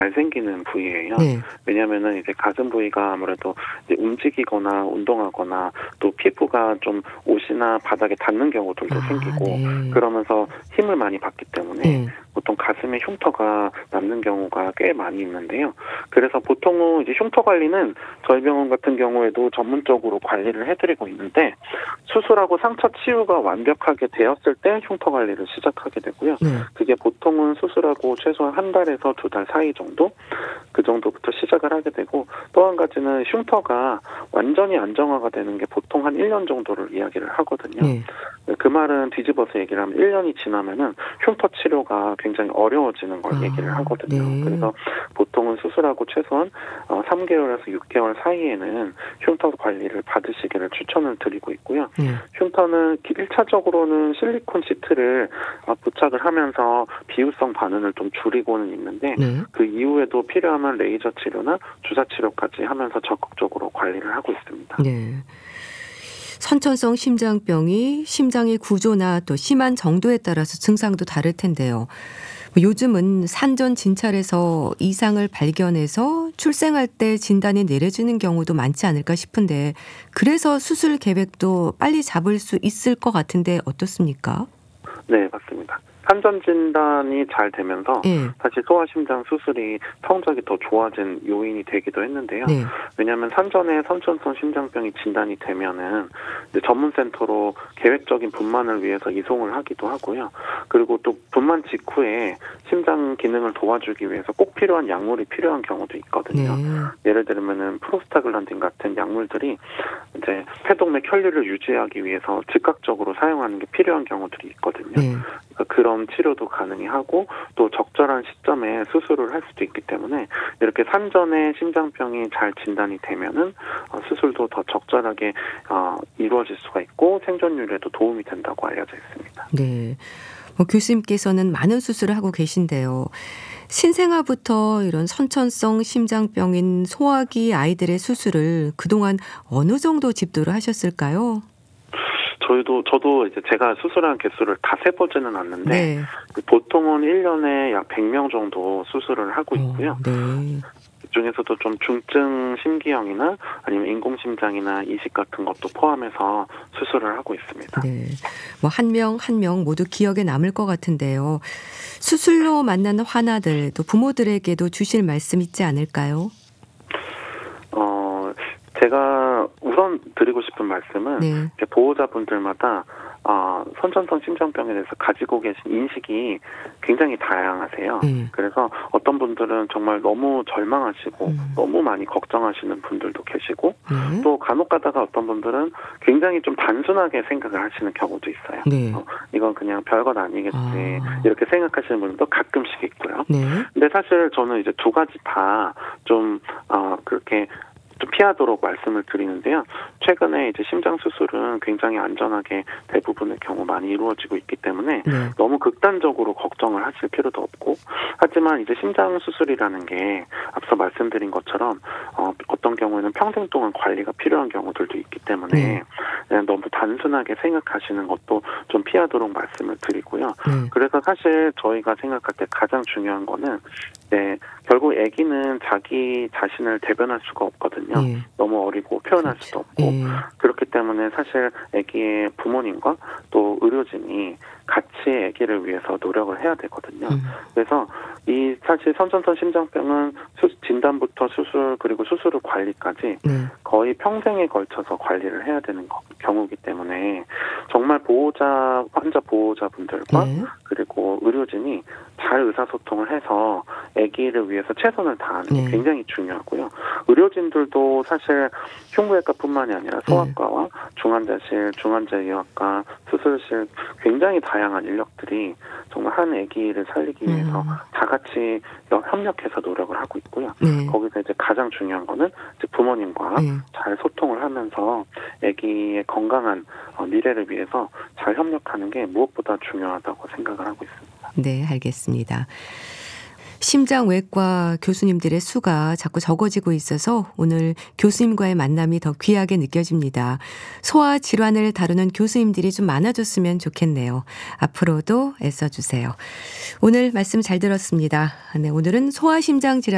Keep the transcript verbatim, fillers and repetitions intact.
잘 생기는 부위예요. 네. 왜냐하면은 이제 가슴 부위가 아무래도 이제 움직이거나 운동하거나 또 피부가 좀 옷이나 바닥에 닿는 경우들도 아, 생기고 네. 그러면서 힘을 많이 받기 때문에 네. 보통 가슴에 흉터가 남는 경우가 꽤 많이 있는데요. 그래서 보통은 이제 흉터 관리는 저희 병원 같은 경우에도 전문적으로 관리를 해드리고 있는데 수술하고 상처 치유가 완벽하게 되었을 때 흉터 관리를 시작하게 되고요. 네. 그게 보통은 수술하고 최소한 한 달에서 두 달 사이 정도? 그 정도부터 시작을 하게 되고 또 한 가지는 흉터가 완전히 안정화가 되는 게 보통 한 일 년 정도를 이야기를 하거든요. 네. 그 말은 뒤집어서 얘기를 하면 일 년이 지나면은 흉터 치료가 굉장히 어려워지는 걸 아, 얘기를 하거든요. 네. 그래서 보통은 수술하고 최소한 삼 개월에서 육 개월 사이에는 흉터 관리를 받으시기를 추천을 드리고 있고요. 네. 흉터는 일 차적으로는 실리콘 시트를 부착을 하면서 비유성 반응을 좀 줄이고는 있는데 네. 그 이후에도 필요하면 레이저 치료나 주사 치료까지 하면서 적극적으로 관리를 하고 있습니다. 네. 선천성 심장병이 심장의 구조나 또 심한 정도에 따라서 증상도 다를 텐데요. 요즘은 산전 진찰에서 이상을 발견해서 출생할 때 진단이 내려지는 경우도 많지 않을까 싶은데 그래서 수술 계획도 빨리 잡을 수 있을 것 같은데 어떻습니까? 네, 맞습니다. 산전 진단이 잘 되면서 네. 사실 소아심장 수술이 성적이 더 좋아진 요인이 되기도 했는데요. 네. 왜냐하면 산전에 선천성 심장병이 진단이 되면은 이제 전문센터로 계획적인 분만을 위해서 이송을 하기도 하고요. 그리고 또 분만 직후에 심장 기능을 도와주기 위해서 꼭 필요한 약물이 필요한 경우도 있거든요. 네. 예를 들면은 프로스타글란딘 같은 약물들이 이제 폐동맥 혈류를 유지하기 위해서 즉각적으로 사용하는 게 필요한 경우들이 있거든요. 네. 그러니까 그런 치료도 가능하고 또 적절한 시점에 수술을 할 수도 있기 때문에 이렇게 산전에 심장병이 잘 진단이 되면은 수술도 더 적절하게 이루어질 수가 있고 생존율에도 도움이 된다고 알려져 있습니다. 네. 뭐 교수님께서는 많은 수술을 하고 계신데요. 신생아부터 이런 선천성 심장병인 소아기 아이들의 수술을 그동안 어느 정도 집도를 하셨을까요? 저희도 저도 이제 제가 수술한 개수를 다 세보지는 않는데 네. 보통은 일 년에 약 백 명 정도 수술을 하고 있고요. 어, 네. 그중에서도 좀 중증 심기형이나 아니면 인공심장이나 이식 같은 것도 포함해서 수술을 하고 있습니다. 네. 뭐 한 명 한 명 모두 기억에 남을 것 같은데요. 수술로 만나는 환아들 또 부모들에게도 주실 말씀 있지 않을까요? 어, 제가 우선 드리고 싶은 말씀은 네. 보호자분들마다 어, 선천성 심장병에 대해서 가지고 계신 인식이 굉장히 다양하세요. 네. 그래서 어떤 분들은 정말 너무 절망하시고 음. 너무 많이 걱정하시는 분들도 계시고 네. 또 간혹 가다가 어떤 분들은 굉장히 좀 단순하게 생각을 하시는 경우도 있어요. 네. 어, 이건 그냥 별것 아니겠지 아. 이렇게 생각하시는 분들도 가끔씩 있고요. 네. 근데 사실 저는 이제 두 가지 다 좀 어, 그렇게 좀 피하도록 말씀을 드리는데요. 최근에 이제 심장 수술은 굉장히 안전하게 대부분의 경우 많이 이루어지고 있기 때문에 네. 너무 극단적으로 걱정을 하실 필요도 없고 하지만 이제 심장 수술이라는 게 앞서 말씀드린 것처럼 어, 어떤 경우에는 평생 동안 관리가 필요한 경우들도 있기 때문에 네. 그냥 너무 단순하게 생각하시는 것도 좀 피하도록 말씀을 드리고요. 네. 그래서 사실 저희가 생각할 때 가장 중요한 거는 네, 결국 아기는 자기 자신을 대변할 수가 없거든요. 네. 너무 어리고 표현할 그렇죠. 수도 없고 네. 그렇기 때문에 사실 아기의 부모님과 또 의료진이 같이 아기를 위해서 노력을 해야 되거든요. 음. 그래서 이 사실 선천성 심장병은 수, 진단부터 수술 그리고 수술 후 관리까지 네. 거의 평생에 걸쳐서 관리를 해야 되는 거, 경우이기 때문에 정말 보호자 환자 보호자분들과 네. 그리고 의료진이 잘 의사소통을 해서 아기를 위해서 최선을 다하는 게 네. 굉장히 중요하고요. 의료진들도 사실 흉부외과뿐만이 아니라 소아과와 중환자실, 중환자의학과, 수술실 굉장히 다양한 인력들이 정말 한 아기를 살리기 위해서 음. 다 같이 협력해서 노력을 하고 있고요. 네. 거기서 이제 가장 중요한 거는 이제 부모님과 네. 잘 소통을 하면서 아기의 건강한 미래를 위해서 잘 협력하는 게 무엇보다 중요하다고 생각을 하고 있습니다. 네, 알겠습니다. 심장외과 교수님들의 수가 자꾸 적어지고 있어서 오늘 교수님과의 만남이 더 귀하게 느껴집니다. 소아 질환을 다루는 교수님들이 좀 많아졌으면 좋겠네요. 앞으로도 애써주세요. 오늘 말씀 잘 들었습니다. 네, 오늘은 소아심장 질환